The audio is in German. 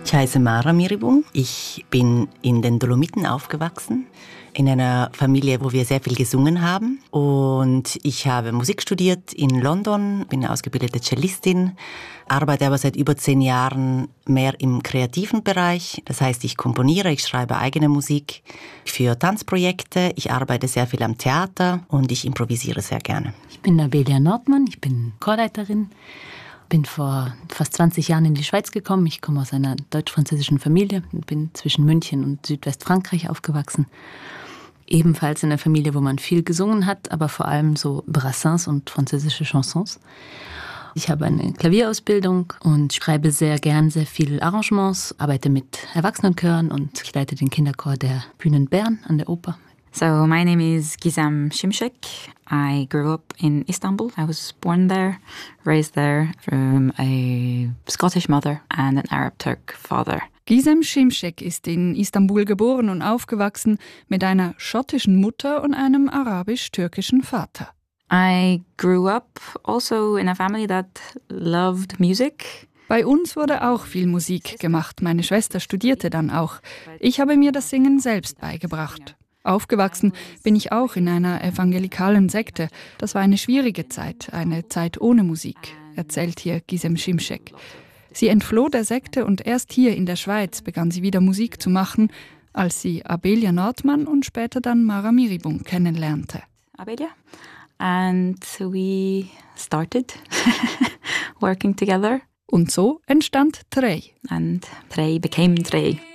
Ich heiße Mara Miribung. Ich bin in den Dolomiten aufgewachsen, in einer Familie, wo wir sehr viel gesungen haben. Und ich habe Musik studiert in London, bin eine ausgebildete Cellistin, arbeite aber seit über 10 Jahren mehr im kreativen Bereich. Das heißt, ich komponiere, ich schreibe eigene Musik für Tanzprojekte, ich arbeite sehr viel am Theater und ich improvisiere sehr gerne. Ich bin Abelia Nordmann, ich bin Chorleiterin. Bin vor fast 20 Jahren in die Schweiz gekommen. Ich komme aus einer deutsch-französischen Familie und bin zwischen München und Südwestfrankreich aufgewachsen. Ebenfalls in einer Familie, wo man viel gesungen hat, aber vor allem so Brassens und französische Chansons. Ich habe eine Klavierausbildung und schreibe sehr gern sehr viele Arrangements, arbeite mit Erwachsenenchören und ich leite den Kinderchor der Bühnen Bern an der Oper. So my name is Gizem Şimşek. I grew up in Istanbul. I was born there, raised there from a Scottish mother and an Arab Turk father. Gizem Şimşek ist in Istanbul geboren und aufgewachsen mit einer schottischen Mutter und einem arabisch-türkischen Vater. I grew up also in a family that loved music. Bei uns wurde auch viel Musik gemacht. Meine Schwester studierte dann auch. Ich habe mir das Singen selbst beigebracht. Aufgewachsen bin ich auch in einer evangelikalen Sekte. Das war eine schwierige Zeit, eine Zeit ohne Musik, erzählt hier Gizem Şimşek. Sie entfloh der Sekte und erst hier in der Schweiz begann sie wieder Musik zu machen, als sie Abelia Nordmann und später dann Mara Miribung kennenlernte. Abelia. And we started working together. Und so entstand Trey. And Trey became Trey.